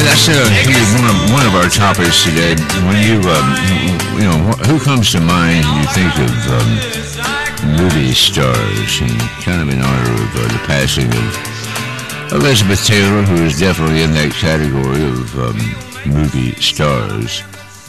That's one of our topics today. When who comes to mind when you think of movie stars, and kind of in honor of the passing of Elizabeth Taylor, who is definitely in that category of movie stars.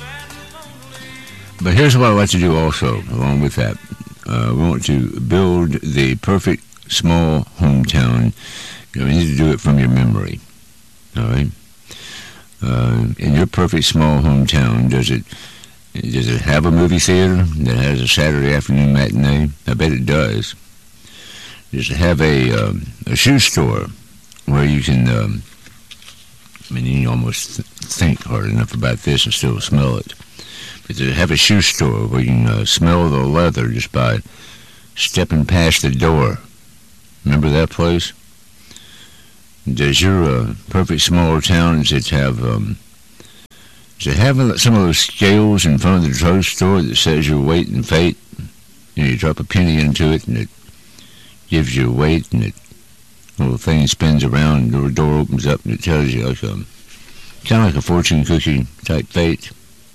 But here's what I'd like to do also, along with that. We want to build the perfect small hometown. You need to do it from your memory. All right? In your perfect small hometown, does it have a movie theater that has a Saturday afternoon matinee? I bet it does. Does it have a shoe store where you can, you almost think hard enough about this and still smell it. But does it have a shoe store where you can smell the leather just by stepping past the door? Remember that place? Does your perfect small town, does it have some of those scales in front of the drugstore that says your weight and fate? You drop a penny into it and it gives you weight, and it little thing spins around and the door opens up and it tells you kind of like a fortune cookie type fate.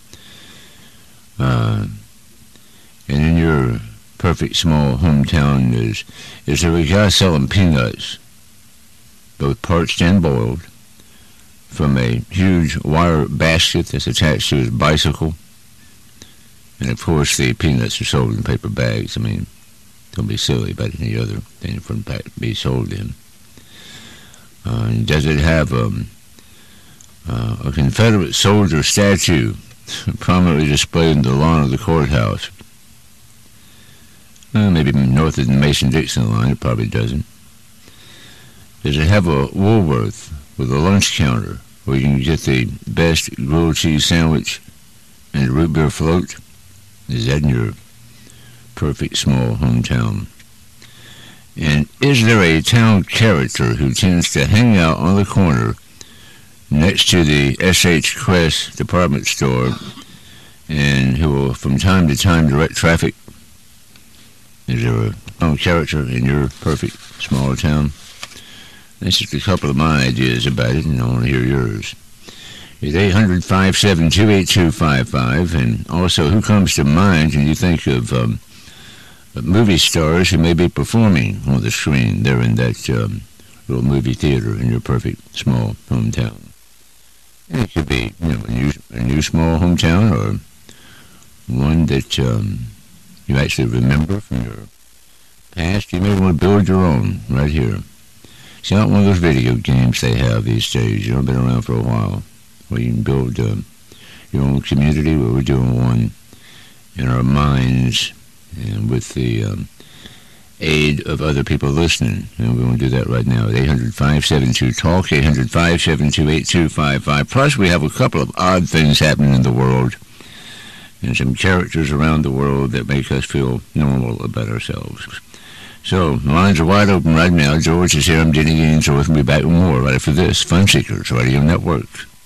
And in your perfect small hometown, is there a guy selling peanuts, both parched and boiled, from a huge wire basket that's attached to his bicycle? And of course the peanuts are sold in paper bags. Don't be silly about any other thing from be sold in. Does it have a Confederate soldier statue prominently displayed in the lawn of the courthouse? Maybe north of the Mason-Dixon line. It probably doesn't. Does it have a Woolworth with a lunch counter where you can get the best grilled cheese sandwich and a root beer float? Is that in your perfect small hometown? And is there a town character who tends to hang out on the corner next to the S.H. Crest department store and who will from time to time direct traffic? Is there a town character in your perfect small town? That's just a couple of my ideas about it, and I want to hear yours. It's 800-572-8255, and also who comes to mind when you think of movie stars who may be performing on the screen there in that little movie theater in your perfect small hometown. And it could be a new small hometown, or one that you actually remember from your past. You may want to build your own right here. It's not one of those video games they have these days. Been around for a while, where you can build your own community. Where we're doing one in our minds and with the aid of other people listening. And we want to do that right now at 800-572-TALK, 800-572-8255. Plus, we have a couple of odd things happening in the world and some characters around the world that make us feel normal about ourselves. So, the lines are wide open right now. George is here. I'm Denny Ainsworth. We'll be back with more right after this. Fun Seekers Radio Network.